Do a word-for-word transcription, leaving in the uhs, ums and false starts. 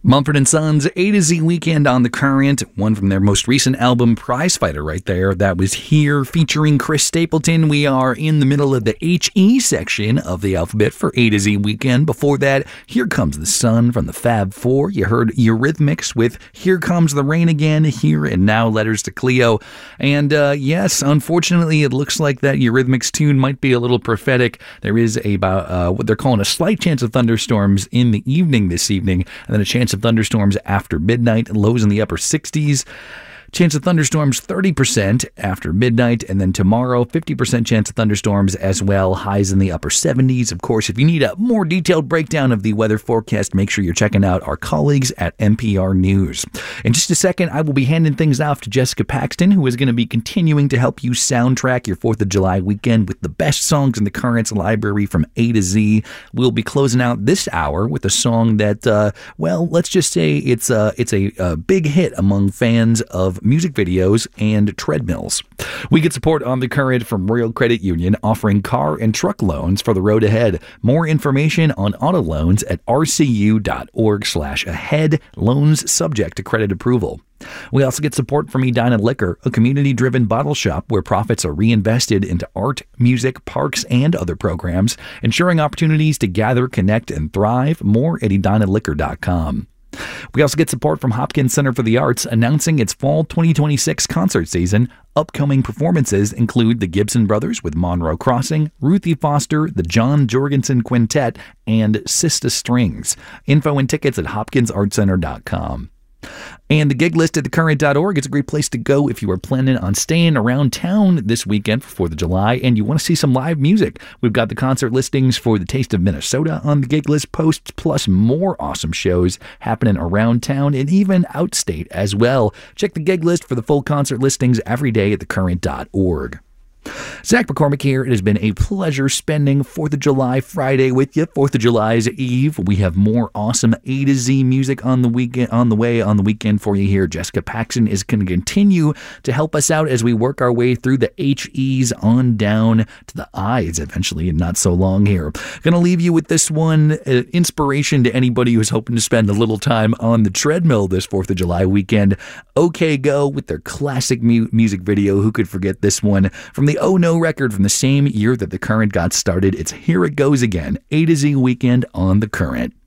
Mumford and Sons, A to Z Weekend on the Current, one from their most recent album, Prizefighter, right there. That was Here, featuring Chris Stapleton. We are in the middle of the H E section of the alphabet for A to Z Weekend. Before that, Here Comes the Sun from the Fab Four. You heard Eurythmics with Here Comes the Rain Again, Here and Now, Letters to Cleo. And uh, yes, unfortunately, it looks like that Eurythmics tune might be a little prophetic. There is about uh, what they're calling a slight chance of thunderstorms in the evening this evening, and then a chance of thunderstorms after midnight, lows in the upper sixties. Chance of thunderstorms thirty percent after midnight, and then tomorrow fifty percent chance of thunderstorms as well, highs in the upper seventies. Of course, if you need a more detailed breakdown of the weather forecast, make sure you're checking out our colleagues at N P R News. In just a second, I will be handing things off to Jessica Paxton, who is going to be continuing to help you soundtrack your fourth of July weekend with the best songs in the Currents library from A to Z. We'll be closing out this hour with a song that, uh, well, let's just say it's, uh, it's a, a big hit among fans of music videos and treadmills. We get support on the Current from Royal Credit Union, offering car and truck loans for the road ahead. More information on auto loans at rcu.org slash ahead. Loans subject to credit approval. We also get support from Edina Liquor, a community-driven bottle shop where profits are reinvested into art, music, parks, and other programs, ensuring opportunities to gather, connect, and thrive. More at edina liquor dot com. We also get support from Hopkins Center for the Arts, announcing its fall twenty twenty-six concert season. Upcoming performances include the Gibson Brothers with Monroe Crossing, Ruthie Foster, the John Jorgensen Quintet, and Sista Strings. Info and tickets at hopkins art center dot com. And the gig list at the current dot org is a great place to go if you are planning on staying around town this weekend for fourth of July and you want to see some live music. We've got the concert listings for the Taste of Minnesota on the gig list posts, plus more awesome shows happening around town and even outstate as well. Check the gig list for the full concert listings every day at the current dot org. Zach McCormick here. It has been a pleasure spending fourth of July Friday with you. fourth of July's Eve. We have more awesome A to Z music on the weekend, on the way on the weekend for you here. Jessica Paxton is going to continue to help us out as we work our way through the H Es on down to the I's eventually, and not so long here. Going to leave you with this one, uh, inspiration to anybody who's hoping to spend a little time on the treadmill this fourth of July weekend. OK Go with their classic mu- music video. Who could forget this one? From the Oh No record from the same year that the Current got started, it's Here It Goes Again, A to Z Weekend on the Current.